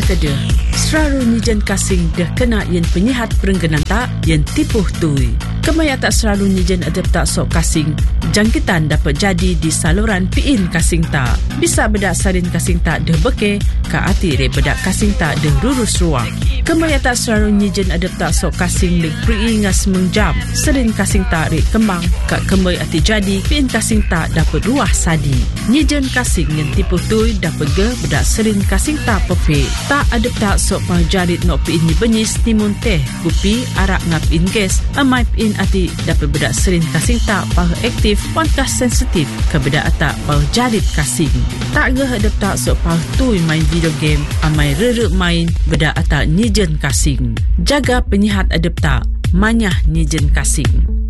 pasal kada. Seraru nijen kasing dah kena yen penyihat perengganan tak yen tipuh tui. Kemaya tak selalu nijen adep tak sok kasing. Jangkitan dapat jadi di saluran piin kasing tak. Bisa bedak sarin kasing tak dah beke, ka ati re bedak kasing tak dah rurus ruang. Kemaya tak selalu nijen adep tak sok kasing leg pri ngas mengjam. Sarin kasing tak re kembang, ka kemay ati jadi piin kasing tak dapat ruah sadi. Nijen kasing yang tipu tui dapat ge bedak sarin kasing tak pepe. Tak adep tak sok pajarit nok piin ni benyis timun teh, gupi arak ngap in gas, amai piin ati dapat bedak sarin kasing tak pah aktif pangkas sensitif ke bedak atak pah jarit kasing. Tak ge hadap tak sok pah tui main video game amai rere main bedak atak nijen kasing. Jaga penyihat adap tak manyah nijen kasing.